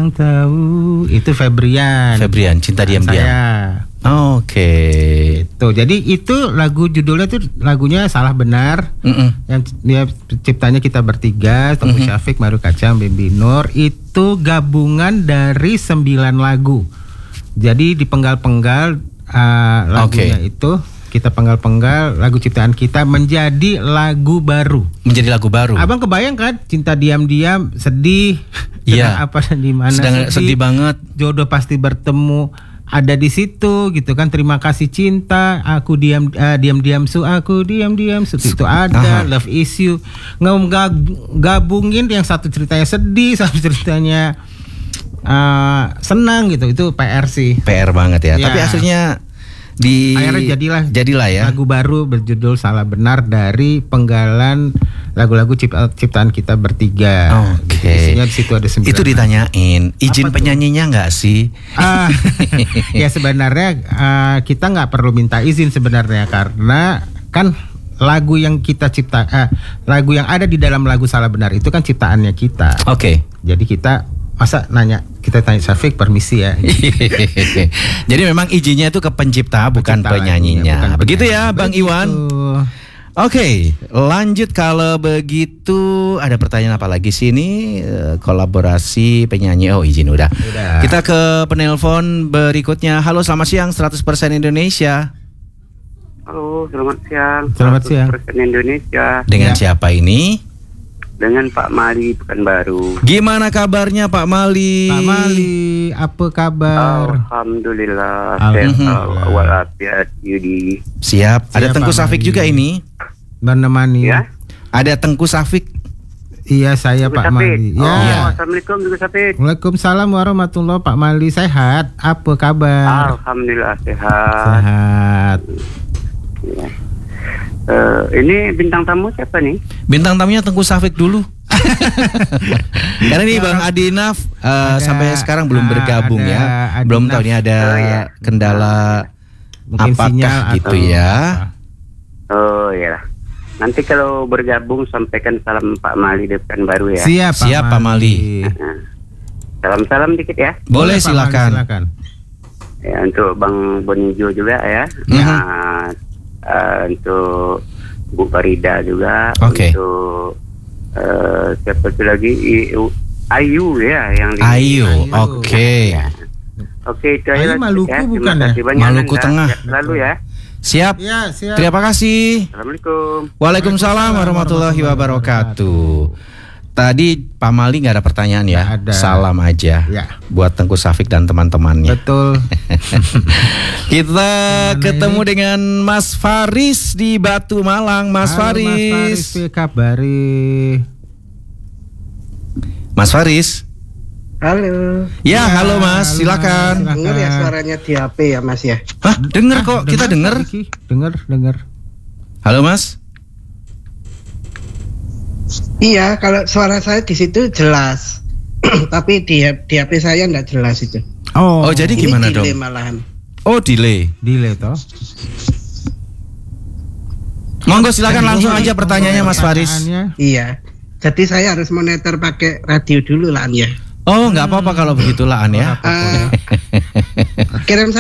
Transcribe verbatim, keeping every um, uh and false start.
belum tahu. Itu Febrian. Febrian, Cinta Diam-Diam. Oke. Okay. Itu. Jadi itu lagu judulnya tuh lagunya Salah Benar. Mm-mm. Yang dia ciptanya Kita Bertiga, Tengku mm-hmm. Syafiq, Maru Kacang, Bimbi Nur. Itu gabungan dari sembilan lagu. Jadi dipenggal-penggal uh, lagunya okay. itu. Kita penggal-penggal lagu ciptaan kita menjadi lagu baru. Menjadi lagu baru. Abang kebayang kan? Cinta Diam-Diam, sedih. Iya. Apa di mana? Sedang sedih banget. Jodoh Pasti Bertemu. Ada di situ gitu kan. Terima Kasih Cinta. Aku diam uh, diam-diam su. Aku diam-diam su. Itu ada. Aha. Love Is You. Nggak gabungin yang satu ceritanya sedih, satu ceritanya uh, senang gitu. Itu P R sih. P R banget ya. ya. Tapi aslinya di akhirnya jadilah jadilah ya lagu baru berjudul Salah Benar dari penggalan lagu-lagu cipt- ciptaan kita bertiga. Oke. Okay. Isinya di situ ada sembilan. Itu ditanyain izin apa penyanyinya nggak sih? Uh, ya sebenarnya uh, kita nggak perlu minta izin sebenarnya karena kan lagu yang kita cipta uh, lagu yang ada di dalam lagu Salah Benar itu kan ciptaannya kita. Oke. Okay. Jadi kita masa nanya kita tanya Syafiq permisi ya. Jadi memang izinnya itu ke pencipta bukan pencipta penyanyinya. Bukan begitu penyanyi. Ya Bang begitu. Iwan. Oke, okay, lanjut kalau begitu ada pertanyaan apa lagi sih ini kolaborasi penyanyi. Oh izin udah. udah. Kita ke penelpon berikutnya. Halo selamat siang seratus persen Indonesia. Halo selamat siang. Selamat siang. seratus persen Indonesia. Dengan ya. Siapa ini? Dengan Pak Mali Pekanbaru. Gimana kabarnya Pak Mali? Pak Mali, apa kabar? Alhamdulillah. Sehat walafiat Yudi. Siap. Ada Siap, Tengku Syafiq juga ini. Menemani. Ya. Ada Tengku Syafiq. Iya saya Tengku Pak Mali. Oh, ya. Assalamualaikum Tengku Syafiq. Waalaikumsalam warahmatullahi. Pak Mali sehat. Apa kabar? Alhamdulillah sehat. Sehat. Ya. Uh, ini bintang tamu siapa nih? Bintang tamunya Tengku Syafiq dulu. Karena ini Bang Adinaf uh, sampai sekarang belum bergabung ya. Adinaf. Belum tahu ini ada oh, ya. kendala mungkin apakah gitu atau... ya. Oh ya. Nanti kalau bergabung sampaikan salam Pak Mali di Pekanbaru ya. Siap Pak, Siap, Pak Mali. Salam-salam dikit ya. Boleh, Boleh silakan. Mali, silakan. Ya untuk Bang Bonijo juga ya. Mm-hmm. Nah, Uh, untuk Bu Farida juga, okay. untuk uh, siapa itu lagi I, Ayu ya yang di Ayu, oke. Okay. Ya. Oke, itu Ayu Maluku ya. Bukan ya? Maluku Tengah. Lalu ya. Siap. Ya, siap. Terima kasih. Assalamualaikum. Waalaikumsalam warahmatullahi wabarakatuh. Tadi Pak Mali nggak ada pertanyaan ya, ada. Salam aja ya. Buat Tengku Syafiq dan teman-temannya. Betul. Kita Mana ketemu ini? dengan Mas Faris di Batu Malang. Mas Halo, Faris. Mas Faris, kabari. Mas Faris. Halo. Ya, ya halo Mas, halo, silakan. silakan. Dengar ya suaranya di H P ya Mas ya. Hah, dengar ah, kok, kita dengar. Dengar, dengar. Halo Mas. Iya, kalau suara saya di situ jelas, tapi di di H P saya enggak jelas itu. Oh, oh jadi gimana dong? Delay malahan. Oh delay, delay toh. Monggo silakan langsung aja pertanyaannya Mas Faris. Iya, jadi saya harus monitor pakai radio dulu lah ya. Oh nggak apa-apa kalau begitu lah An ya. Uh, kirim